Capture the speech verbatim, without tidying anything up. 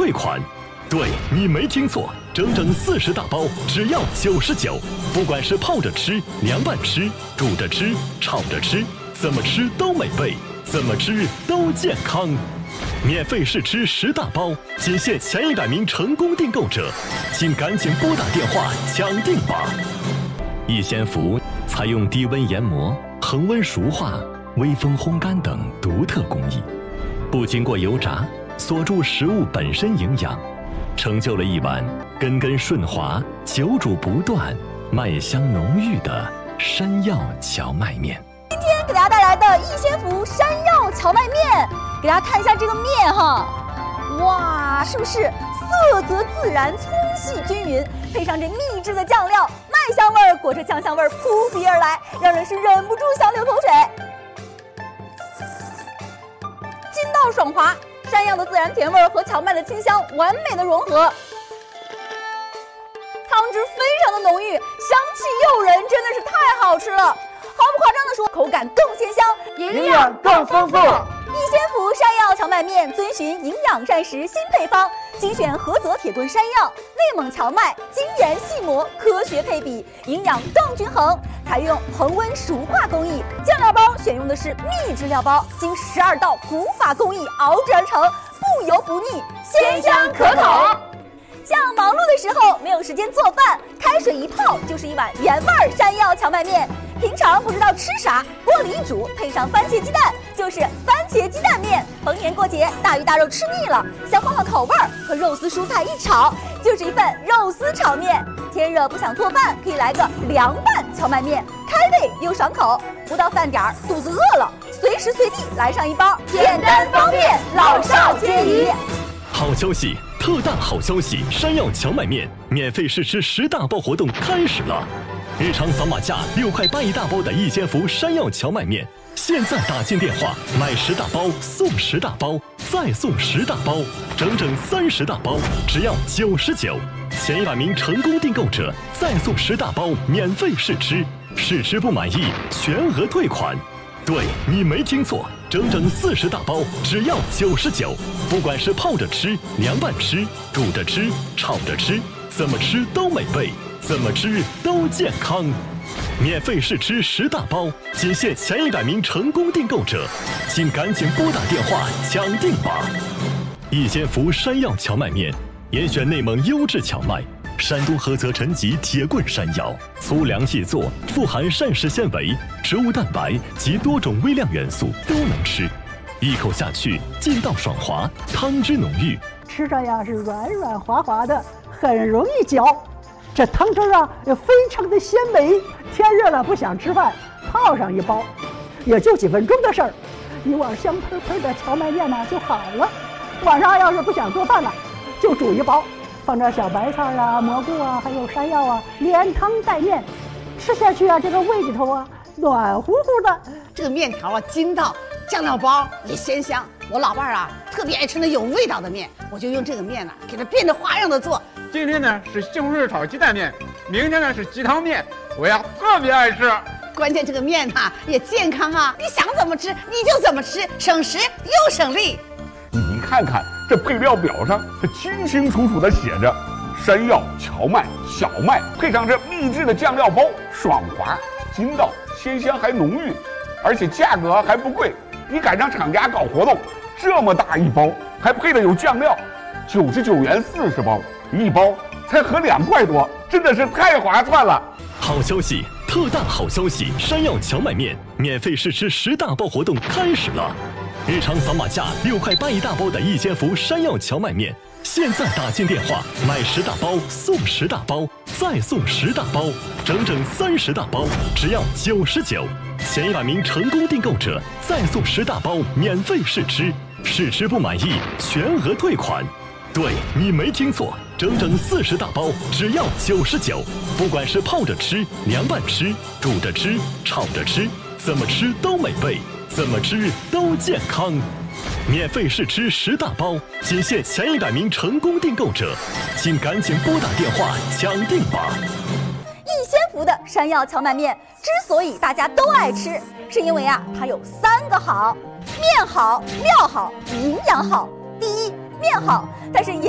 退款。对，你没听错，整整四十大包，只要九十九。不管是泡着吃、凉拌吃、煮着吃、炒着吃，怎么吃都美味，怎么吃都健康。免费试吃十大包，仅限前一百名成功订购者，请赶紧拨打电话抢订吧。逸仙福采用低温研磨、恒温熟化、微风烘干等独特工艺，不经过油炸，锁住食物本身营养，成就了一碗根根顺滑、久煮不断、麦香浓郁的山药荞麦面。 今天给大家带来的逸仙福山药荞麦面，给大家看一下这个面哈，哇，是不是色泽自然、粗细均匀，配上这秘制的酱料，麦香味儿裹着酱香味儿扑鼻而来，让人是忍不住想流口水。筋道爽滑，山药的自然甜味儿和荞麦的清香完美的融合，汤汁非常的浓郁，香气诱人，真的是太好吃了。毫不夸张地说，口感更鲜香， 营养更丰富。 逸仙福山药荞麦面遵循营养膳食新配方，精选菏泽铁墩山药、内蒙荞麦，精研细磨，科学配比，营养更均衡。采用恒温熟化工艺，酱料包选用的是秘制料包，经十二道古法工艺熬制而成，不油不腻，鲜香可口。像忙碌的时候没有时间做饭，开水一泡就是一碗原味山药荞麦面。平常不知道吃啥，锅里一煮，配上番茄鸡蛋，就是番茄鸡蛋面。逢年过节，大鱼大肉吃腻了，想换换口味儿，和肉丝蔬菜一炒，就是一份肉丝炒面。天热不想做饭，可以来个凉拌荞麦面，开胃又爽口。不到饭点儿，肚子饿了，随时随地来上一包，简单方便，老少皆宜。 好消息！特大好消息！山药荞麦面免费试吃十大包活动开始了！日常扫码价六块八一大包的逸仙福山药荞麦面，现在打进电话买十大包送十大包，再送十大包，整整三十大包，只要九十九。前一百名成功订购者再送十大包免费试吃，试吃不满意全额退款。对，你没听错，整整四十大包，只要九十九。不管是泡着吃、凉拌吃、煮着吃、炒着吃，怎么吃都美味，怎么吃都健康。免费试吃十大包，仅限前一百名成功订购者，请赶紧拨打电话抢订吧。逸仙福山药荞麦面，严选内蒙优质荞麦。山东菏泽陈集铁棍山药，粗粮细作，富含膳食纤维、植物蛋白及多种微量元素，都能吃。一口下去，劲道爽滑，汤汁浓郁， 吃着呀是软软滑滑的，很容易嚼。这汤汁啊也非常的鲜美。天热了不想吃饭，泡上一包，也就几分钟的事儿，一碗香喷喷的荞麦面呢就好了。晚上要是不想做饭了，就煮一包。放点小白菜啊、蘑菇啊，还有山药啊，连汤带面，吃下去啊，这个胃里头啊暖乎乎的。 这个面条啊筋道，酱料包也鲜香。我老伴儿啊特别爱吃那有味道的面，我就用这个面呢、啊、给它变着花样的做。 今天呢是西红柿炒鸡蛋面，明天呢是鸡汤面，我呀特别爱吃。 关键这个面呐、啊、也健康啊，你想怎么吃你就怎么吃，省时又省力。 你看看这配料表上，它清清楚楚地写着山药、荞麦、小麦，配上这秘制的酱料包，爽滑、筋道、鲜香还浓郁，而且价格还不贵。你赶上厂家搞活动，这么大一包，还配的有酱料，九十九元四十包，一包才合两块多，真的是太划算了。 好消息！特大好消息！山药荞麦面免费试吃十大包活动开始了！日常扫码价六块八一大包的逸仙福山药荞麦面，现在打进电话买十大包送十大包，再送十大包，整整三十大包，只要九十九。前一百名成功订购者再送十大包免费试吃，试吃不满意全额退款。对，你没听错，整整四十大包，只要九十九。不管是泡着吃、凉拌吃、煮着吃、炒着吃，怎么吃都美味，怎么吃都健康。免费试吃十大包，仅限前一百名成功订购者，请赶紧拨打电话抢订吧。 逸仙福的山药荞麦面之所以大家都爱吃，是因为啊，它有三个好：面好、料好、营养好。第一，面好，但是也